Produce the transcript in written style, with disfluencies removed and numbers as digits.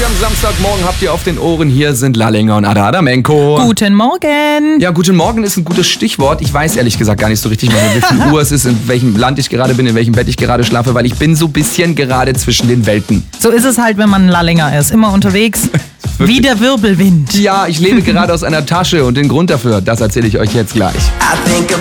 am Samstagmorgen habt ihr auf den Ohren. Hier sind Lallinger und Ada Adamenko. Guten Morgen. Ja, guten Morgen ist ein gutes Stichwort. Ich weiß ehrlich gesagt gar nicht so richtig, wie viel Uhr es ist, in welchem Land ich gerade bin, in welchem Bett ich gerade schlafe, weil ich bin so ein bisschen gerade zwischen den Welten. So ist es halt, wenn man ein Lallinger ist. Immer unterwegs. Wie der Wirbelwind. Ja, ich lebe gerade aus einer Tasche und den Grund dafür, das erzähle ich euch jetzt gleich.